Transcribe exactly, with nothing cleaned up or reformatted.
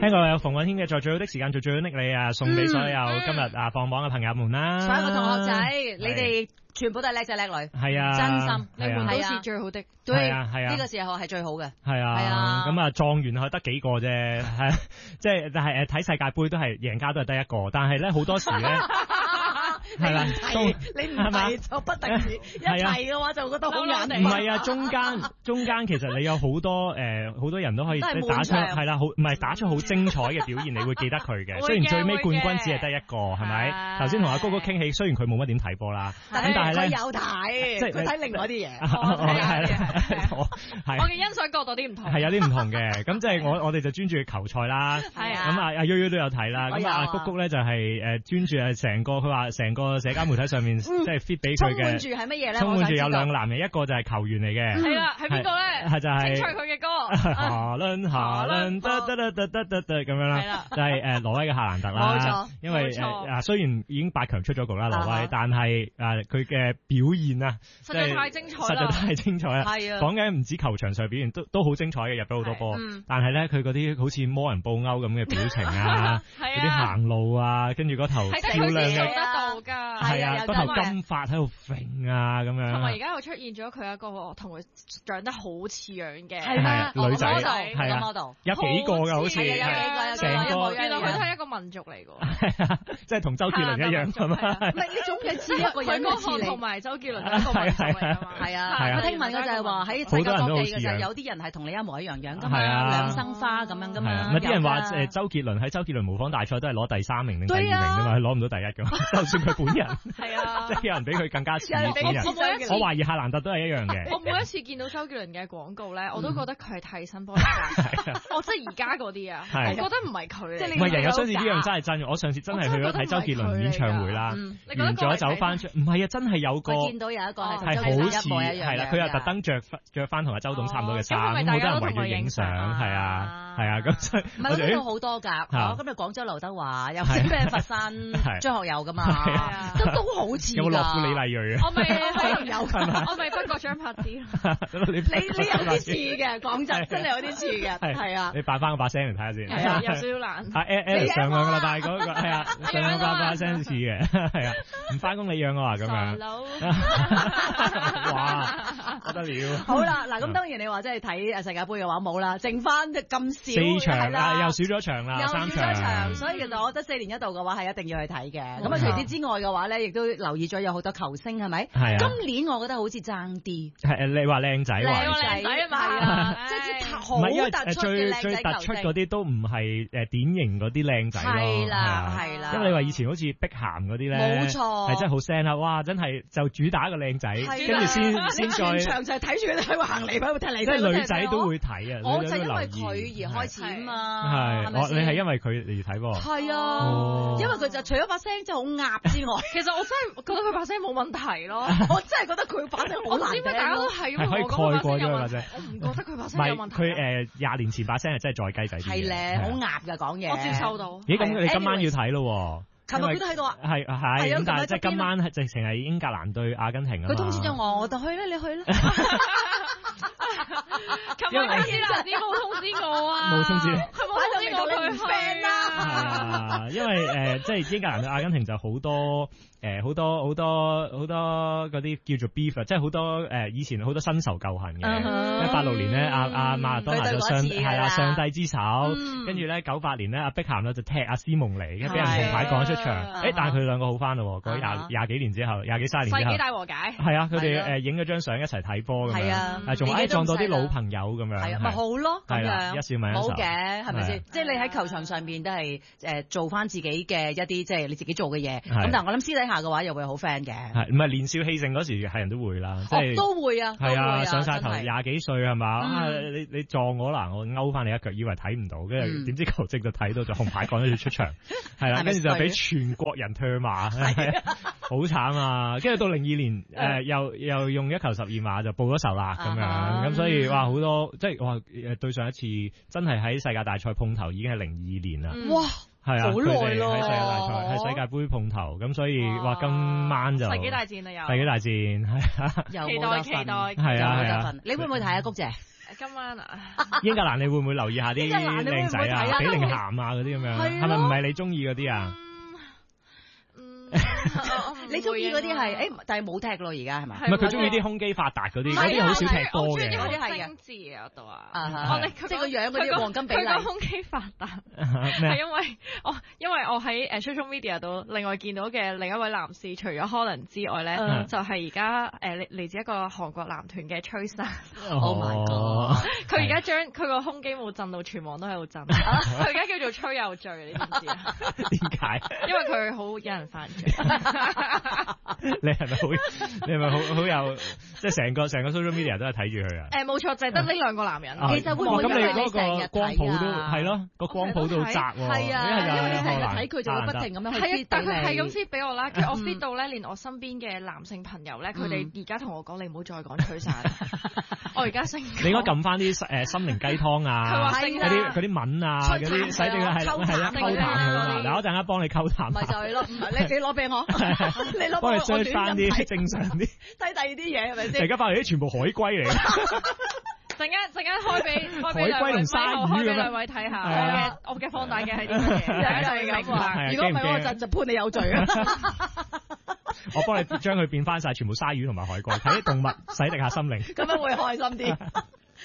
聽過有馮允謙嘅在最好的時間做最好的你啊，送俾所有今日啊放榜嘅朋友們啦。 所有嘅同學仔，你哋全部都係叻仔叻女， 係啊， 真心， 你們都是最好的， 係啊係啊， 呢個時候係最好嘅， 係啊， 係啊， 咁啊狀元係得幾個啫，係即係但係誒睇世界盃都係贏家都係得一個，但係咧好多時咧。係啦， 你唔提就不得止，一提嘅話就覺得好眼定。 唔係啊，中間中間其實你有好多誒，好多人都可以打出係啦，好唔係打出好精彩嘅表現，你會記得佢嘅。雖然最尾冠軍只係得一個，係咪？頭先同阿高高傾起，雖然佢冇乜點睇波啦，咁但係咧， 佢有睇，即係佢睇另外啲嘢。 係啦，係。 我嘅欣賞角度啲唔同， 係有啲唔同嘅。咁即係我我哋就專注球賽啦。 係啊。 咁啊阿悠悠都有睇啦。咁啊阿谷谷咧就係誒專注係成個，佢話成個社交媒體上面即係 fit 俾佢嘅。充滿住係乜嘢咧？充滿住有兩個男嘅，一個就係球員嚟嘅。 係啦，係邊個咧？ 係就係。 請唱佢嘅歌。 夏倫夏倫得得得得得得得咁樣啦。係啦。就係誒挪威嘅夏蘭特啦。冇錯。因為誒啊雖然已經八強出咗局啦挪威，但係誒佢嘅表現啊， 實在太精彩啦！ 實在太精彩啦。係啊。講緊唔止球場上表現都都好精彩嘅，入咗好多波。但係咧佢嗰啲好似魔人布歐咁嘅表情啊，嗰啲行路啊，跟住嗰頭漂亮嘅。 做得到㗎。 係啊，嗰頭金髮喺度揈啊咁樣。 同埋而家又出現咗佢一個同佢長得好似樣嘅係啊女仔， 係啊 model， 有幾個㗎好似。 係啊，有幾個有成個。 原來佢都係一個民族嚟㗎。 係啊，即係同周杰倫一樣係嘛？ 唔係呢種嘅似一個人嘅似你。 同埋周杰倫一個民族嚟㗎嘛。 係啊，我聽聞嘅就係話喺世界各地嘅就係有啲人係同你一模一樣樣㗎嘛，兩生花咁樣㗎嘛。 咪啲人話誒周杰倫喺周杰倫模仿大賽都係攞第三名定第二名㗎嘛，佢攞唔到第一㗎，就算佢本人。係啊，即係有人比佢更加似啲人。我懷疑夏蘭特都係一樣嘅。 我每一次見到周杰倫嘅廣告咧，我都覺得佢係替身幫佢。我即係而家嗰啲啊，我覺得唔係佢。 唔係人有相似呢樣真係真。我上次真係去咗睇周杰倫演唱會啦，完咗走翻出，唔係啊，真係有個。 我見到有一個係係好似係啦，佢又特登着着翻同阿周董差唔多嘅衫，咁好多人圍住影相，係啊係啊，咁所以唔係都好多㗎。我今日廣州劉德華，又識咩佛山張學友㗎嘛，都都好似。 有冇樂富李麗蕊啊？ 我咪係有，我咪不過張柏芝。 你你有啲似嘅，講真真係有啲似嘅，係啊。 你扮翻個把聲嚟睇下先。 係啊，有少少難。 阿 L 上兩個禮拜嗰個係啊，上兩個把把聲似嘅，係啊，唔翻工你養我啊咁樣。哇，不得了！ 好啦，嗱咁當然你話即係睇世界盃嘅話冇啦，剩翻咁少四場啦，又少咗場啦，三場。 所以其實我覺得四年一度嘅話係一定要去睇嘅。咁啊除此之外嘅話咧，亦都留意咗有好多球星係咪？係啊。今年我覺得好似爭啲。係你話靚仔話。 靚仔啊嘛，即係好突出嘅靚仔球星。 最突出嗰啲都唔係誒典型嗰啲靚仔咯。 係啦，係啦。 因為你話以前好似碧咸嗰啲咧， 冇錯， 係真係好聲啦！哇，真係就主打個靚仔，跟住先先再。 全場就係睇住佢喺度行嚟喺度踢嚟。 即係女仔都會睇啊！ 我就因為佢而開始啊嘛。 係，我你係因為佢嚟睇噃。 係啊，因為佢就除咗把聲真係好鴨之外， 其實我真係覺得佢把聲冇問題咯。 我真係覺得佢把聲好難聽。 我知大家都係因為可以蓋過咗把聲。 我唔覺得佢把聲有問題。 佢誒廿年前把聲係真係再雞仔啲。 係咧，好鴨㗎講嘢。 我接受到。 咦？咁你今晚要睇咯？ 琴日佢都喺度啊。 係係咁，但係即係今晚係直情係英格蘭對阿根廷啊嘛。 佢通知咗我，我就去啦，你去啦。 琴日啲男子冇通知我啊， 冇通知你， 佢冇通知我佢去啦。因為誒，即係英格蘭對阿根廷就好多誒，好多好多好多嗰啲叫做 beef，即係好多誒，以前好多新仇舊恨嘅。喺八六年咧，阿阿馬拉多拿就上係啦，上帝之手，跟住咧九八年咧，阿碧咸咧就踢阿斯蒙尼，俾人紅牌趕出場。誒，但係佢兩個好翻咯，過咗廿廿幾年之後，廿幾卅年之後， 世紀大和解。 係啊，佢哋誒影咗張相一齊睇波咁樣。係啊，仲誒撞到啲老朋友咁樣。 係啊，咪好咯，咁樣一笑泯恩仇。 好嘅，係咪先？即係你喺球場上面都係誒做翻自己嘅一啲即係你自己做嘅嘢。咁但係我諗私底下嘅話又會好 friend 嘅。係唔係年少氣盛嗰時係人都會啦，即係都會啊， 係啊，上晒頭廿幾歲係嘛？你你撞我啦，我勾翻你一腳，以為睇唔到，跟住點知球證就睇到就紅牌趕咗佢出場，係啦，跟住就俾全國人唾罵，好慘啊！跟住到零二年誒又又用一球十二碼就報咗仇啦咁樣，咁所以哇好多即係哇誒對上一次真係喺世界大賽碰頭已經係零二年啦。 哇！ 係啊， 好耐咯， 喺世界大賽，喺世界盃碰頭，咁所以話今晚就世紀大戰啊，又世紀大戰係啊， 又期待期待， 係啊係啊， 你會唔會睇啊，谷姐？ 今晚啊， 英格蘭你會唔會留意下啲靚仔啊，比寧咸啊嗰啲咁樣？係咪唔係你中意嗰啲啊？ 你中意嗰啲係誒，但係冇踢咯，而家係咪？ 唔係佢中意啲胸肌發達嗰啲，嗰啲好少踢波嘅。 嗰啲係精緻啊，都啊。 我哋即係個樣嗰啲黃金比例。 佢個胸肌發達係因為我因為我喺誒 social media 度另外見到嘅另一位男士，除咗 Holland 之外咧，就係而家誒嚟自一個韓國男團嘅崔生。 Oh my god！ 佢而家將佢個胸肌冇震到，全網都喺度震。佢而家叫做崔有罪，你知唔知啊？ 點解？ 因為佢好引人犯罪。 你係咪好？你係咪好好有？即係成個成個 social media 都係睇住佢啊？ 誒，冇錯，就係得呢兩個男人。 其實會唔會因為你成日睇啊？ 光譜都係咯，個光譜都好窄喎。 係啊，因為你成日睇佢就會不停咁樣去 feed 但佢係咁 feed 俾我啦。佢我 feed 到咧，連我身邊嘅男性朋友咧，佢哋而家同我講：你唔好再講吹散。我而家升。你應該撳翻啲誒心靈雞湯啊，嗰啲嗰啲文啊，嗰啲洗淨係係啦，溝淡佢。嗱，我陣間幫你溝淡。 咪就係咯，唔係你你攞俾我，你攞幫你 search 翻啲正常啲， 睇第二啲嘢係咪先？ 而家翻嚟啲全部海龜嚟。 陣間陣間開俾開俾海龜同鯊魚開俾兩位睇下，我嘅我嘅放大鏡係啲乜嘢？就係咁話。 如果唔係我就就判你有罪啊！ 我幫你將佢變翻晒全部鯊魚同埋海龜，睇啲動物洗滌下心靈， 咁樣會開心啲。